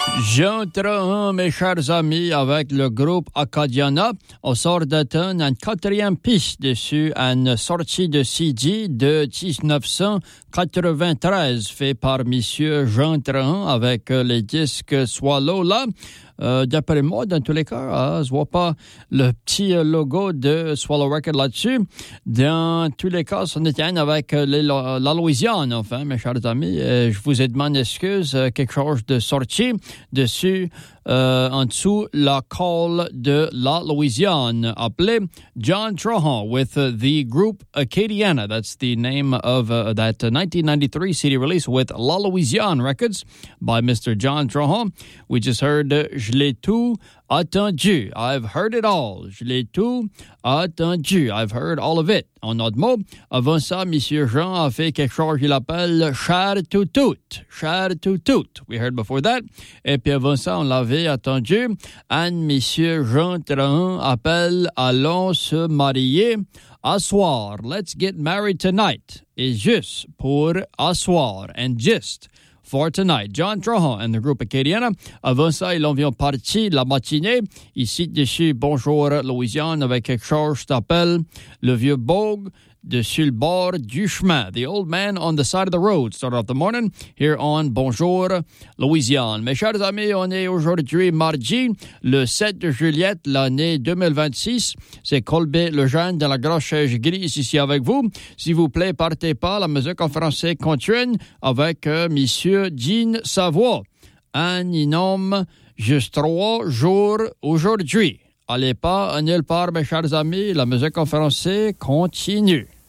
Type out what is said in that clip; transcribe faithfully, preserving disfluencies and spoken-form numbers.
J'entre, mes chers amis, avec le groupe Acadiana. On sort d'Athènes une quatrième piste dessus, une sortie de C D de dix-neuf cent quatre-vingt-treize, fait par Monsieur J'entre avec les disques Swallow là. Euh, d'après moi, dans tous les cas, hein, je vois pas le petit logo de Swallow Record là-dessus. Dans tous les cas, on est avec les, la, la Louisiane, enfin, mes chers amis. Euh, je vous ai demandé excuse, euh, quelque chose de sorti dessus, euh, en dessous, la call de la Louisiane, appelé John Trahan with uh, the group Acadiana. That's the name of uh, that uh, nineteen ninety-three C D release with La Louisiane Records by Mister John Trahan. We just heard uh, Je l'ai tout attendu. I've heard it all. Je l'ai tout attendu. I've heard all of it. En autre mot, avant ça, Monsieur Jean a fait quelque chose qu'il appelle Cher tout tout. Cher tout tout. We heard before that. Et puis avant ça, on l'avait attendu. And Monsieur Jean Trahan appelle Allons se marier. Asseoir. Let's get married tonight. Et juste pour asseoir. And just for tonight. John Trahan and the group Acadiana. Avant ça, ils ont bien parti la matinée. Ici, dessus, Bonjour Louisiane, avec quelque chose qui s'appelle Le Vieux Bogue dessus le bord du chemin. The Old Man on the Side of the Road. Start off the morning here on Bonjour Louisiane. Mes chers amis, on est aujourd'hui mardi, le sept de juillet, l'année deux mille vingt-six. C'est Colbert Lejeune dans la grosse chaise grise ici avec vous. S'il vous plaît, partez pas. La musique en français continue avec euh, Monsieur Dean Savoie. Un nomme juste trois jours aujourd'hui. Allez pas nulle part, mes chers amis. La musique en français continue.